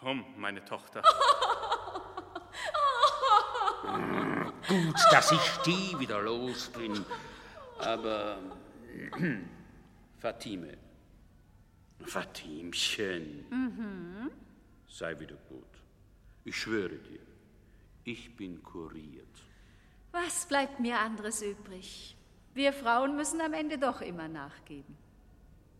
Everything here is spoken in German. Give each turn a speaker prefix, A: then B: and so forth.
A: Komm, meine Tochter.
B: Gut, dass ich die wieder los bin. Aber Fatimchen, sei wieder gut. Ich schwöre dir, ich bin kuriert.
C: Was bleibt mir anderes übrig? Wir Frauen müssen am Ende doch immer nachgeben.